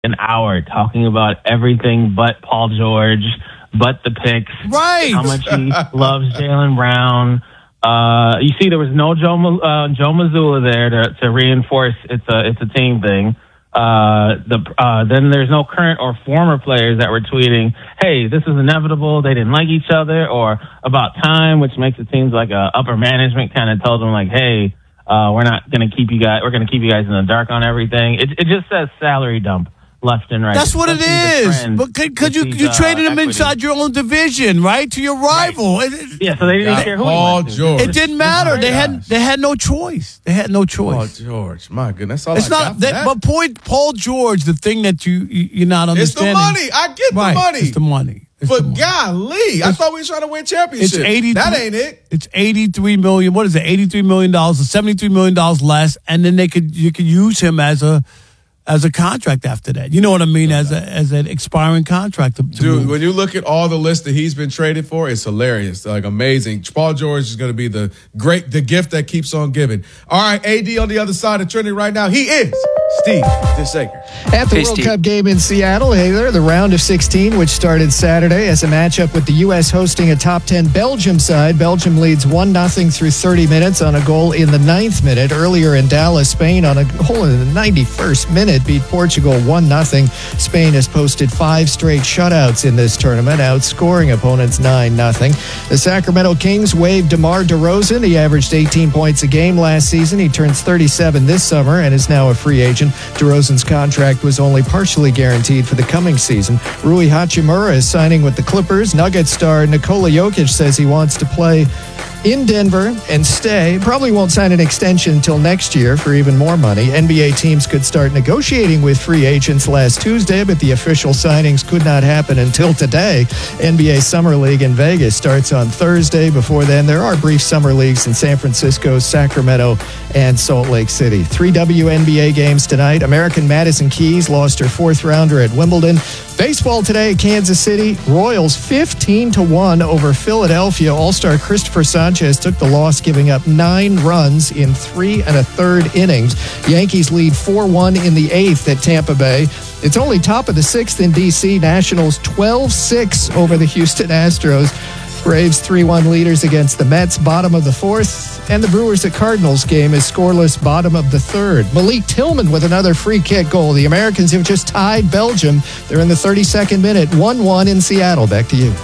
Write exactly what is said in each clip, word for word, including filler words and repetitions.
an hour talking about everything but Paul George, but the picks, right? How much he loves Jaylen Brown. Uh, you see, there was no Joe uh, Joe Mazzulla there to, to reinforce it's a it's a team thing. Uh, the uh, then there's no current or former players that were tweeting, "Hey, this is inevitable. They didn't like each other," or "About time," which makes it seem like a upper management kind of told them like, "Hey, uh, we're not going to keep you guys. We're going to keep you guys in the dark on everything." It it just says salary dump left and right. That's what it is. But could, could you you uh, traded him equity. inside your own division, right? To your rival. Right. It, yeah, so they didn't yeah. care who Paul he George. It didn't matter. They had they had no choice. They had no choice. Paul George, my goodness, that's all it's I not. got for That, that. But point Paul George, the thing that you, you you're not understanding. It's the money. I get right. the money. It's the money. It's but the money. golly, it's, I thought we were trying to win championships. It's eighty. That ain't it. It's eighty-three million. What is it? Eighty-three million dollars or seventy-three million dollars less, and then they could you could use him as a. As a contract after that. You know what I mean? As a, as an expiring contract. To, to Dude, move. when you look at all the lists that he's been traded for, it's hilarious. Like, amazing. Paul George is going to be the great, the gift that keeps on giving. All right, A D on the other side of Trinity right now. He is Steve Dissaker. At the hey, World Steve. Cup game in Seattle, hey there, the round of sixteen, which started Saturday as a matchup with the U S hosting a top ten Belgium side. Belgium leads one nothing through thirty minutes on a goal in the ninth minute. Earlier in Dallas, Spain on a goal in the ninety-first minute beat Portugal one nothing. Spain has posted five straight shutouts in this tournament, outscoring opponents nine nothing. The Sacramento Kings waived DeMar DeRozan. He averaged eighteen points a game last season. He turns thirty-seven this summer and is now a free agent. DeRozan's contract was only partially guaranteed for the coming season. Rui Hachimura is signing with the Clippers. Nuggets star Nikola Jokic says he wants to play in Denver and stay. Probably won't sign an extension until next year for even more money. N B A teams could start negotiating with free agents last Tuesday, but the official signings could not happen until today. N B A Summer League in Vegas starts on Thursday. Before then, there are brief summer leagues in San Francisco, Sacramento, and Salt Lake City. Three W N B A games tonight. American Madison Keys lost her fourth rounder at Wimbledon. Baseball today, Kansas City Royals fifteen to one over Philadelphia. All-star Christopher Sanchez took the loss, giving up nine runs in three and a third innings. Yankees lead four one in the eighth at Tampa Bay. It's only top of the sixth in D C. Nationals twelve six over the Houston Astros. Braves three one leaders against the Mets, bottom of the fourth. And the Brewers at Cardinals game is scoreless, bottom of the third. Malik Tillman with another free kick goal. The Americans have just tied Belgium. They're in the thirty-second minute, one one in Seattle. Back to you.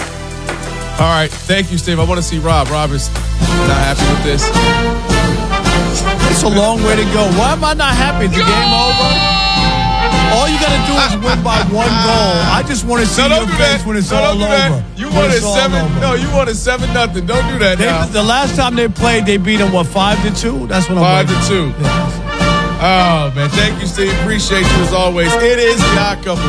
All right. Thank you, Steve. I want to see Rob. Rob is not happy with this. It's a long way to go. Why am I not happy? Is the game over? All you got to do is win by one goal. I just want to see no, your face that. when it's no, all don't do over. That. You wanted seven. No, you wanted seven nothing. Don't do that they, now. The last time they played, they beat them, what, five to two? That's what I'm Five to two. Yeah. Oh, man. Thank you, Steve. Appreciate you as always. It is the Odd Couple.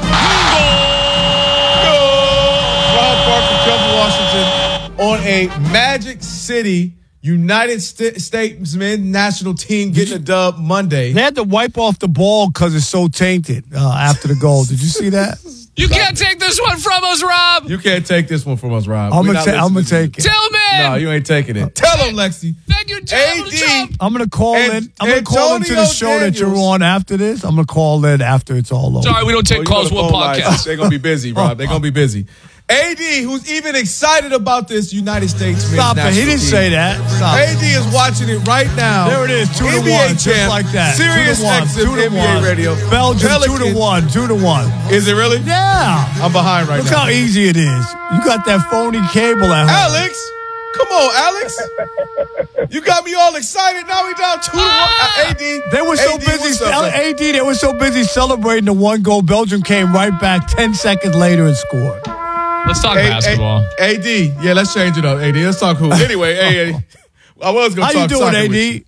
Rob Barkley, Kelvin Washington on a Magic City United St- Statesmen national team getting a dub Monday. They had to wipe off the ball because it's so tainted uh, after the goal. Did you see that? You can't take this one from us, Rob. You can't take this one from us, Rob. I'm going ta- to take it. Tillman. No, you ain't taking it. Tell him, Lexi. Thank you, A D. I'm going to call and, in. I'm going to call into the show Daniels. That you're on after this. I'm going to call in after it's all over. Sorry, we don't take oh, calls with podcast. They're going to be busy, Rob. They're going to be busy. A D, who's even excited about this United States men's Stop it. He didn't team. say that. Stop A D is watching it right now. There it is. Two N to B A one. champ, Just like that. Sirius X M N B A Radio. Belgium, Pelicans. two to one. Two to one. Is it really? Yeah. I'm behind right Look now. Look how easy it is. You got that phony cable at home. Alex. Come on, Alex. You got me all excited. Now we down two to one. Uh, A D. They were so A D, busy. up, A D, they were so busy celebrating the one goal. Belgium came right back ten seconds later and scored. Let's talk a- basketball. A- AD. Yeah, let's change it up, A D. Let's talk hoop. Anyway, A D. I was going to talk How you doing, A D?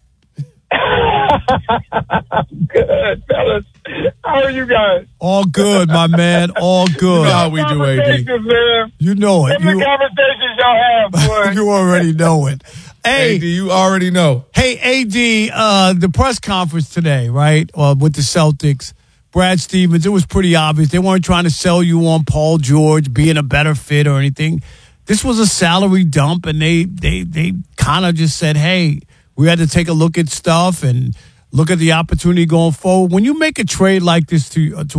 Good, fellas. How are you guys? All good, my man. All good. You know how we do, A D. Man. You know it. Them You, the conversations y'all have, boy. you already know it. Hey, A D, you already know. Hey, A D, uh, the press conference today, right, uh, with the Celtics, Brad Stevens, it was pretty obvious. They weren't trying to sell you on Paul George being a better fit or anything. This was a salary dump, and they they they kind of just said, hey, we had to take a look at stuff, and look at the opportunity going forward. When you make a trade like this to, uh, to